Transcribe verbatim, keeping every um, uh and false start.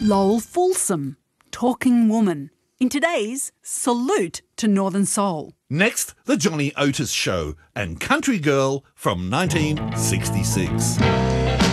Lowell Fulsom, Talking Woman, in today's Salute to Northern Soul. Next, The Johnny Otis Show and Country Girl from nineteen sixty-six.